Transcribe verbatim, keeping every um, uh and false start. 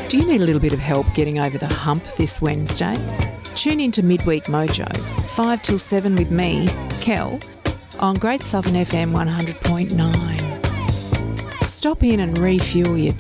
Do you need a little bit of help getting over the hump this Wednesday? Tune into Midweek Mojo, five till seven with me, Kel, on Great Southern F M one hundred point nine. Stop in and refuel your